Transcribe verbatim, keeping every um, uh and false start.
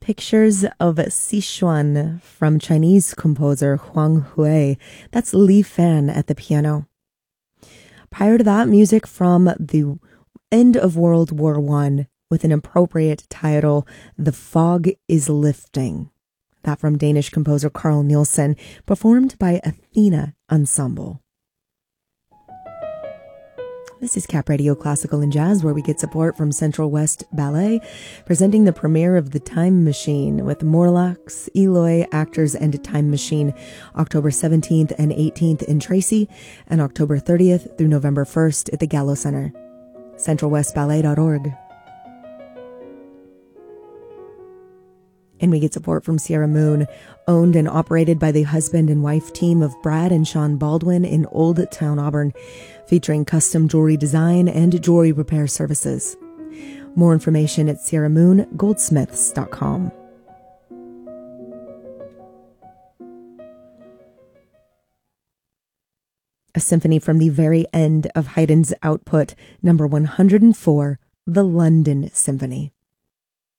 Pictures of Sichuan from Chinese composer Huang Hui. That's Li Fan at the piano. Prior to that, music from the end of World War One with an appropriate title, The Fog is Lifting. That from Danish composer Carl Nielsen, performed by Athena Ensemble. This is Cap Radio Classical and Jazz, where we get support from Central West Ballet, presenting the premiere of The Time Machine with Morlachs, Eloy, Actors, and Time Machine, October seventeenth and eighteenth in Tracy, and October thirtieth through November first at the Gallo Center. central west ballet dot org. And we get support from Sierra Moon, owned and operated by the husband and wife team of Brad and Sean Baldwin in Old Town Auburn, featuring custom jewelry design and jewelry repair services. More information at sierra moon goldsmiths dot com. A symphony from the very end of Haydn's output, number one hundred four, the London Symphony.